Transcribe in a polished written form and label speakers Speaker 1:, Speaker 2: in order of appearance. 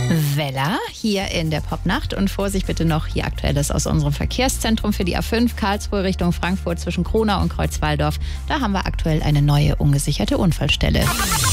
Speaker 1: Weller hier in der Popnacht und Vorsicht bitte noch hier Aktuelles aus unserem Verkehrszentrum für die A5 Karlsruhe Richtung Frankfurt zwischen Kronau und Kreuzwaldorf. Da haben wir aktuell eine neue ungesicherte Unfallstelle.